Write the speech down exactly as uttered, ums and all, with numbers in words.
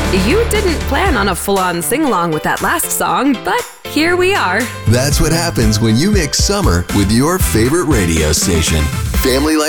You didn't plan on a full-on sing-along with that last song, but here we are. That's what happens when you mix summer with your favorite radio station. Family Life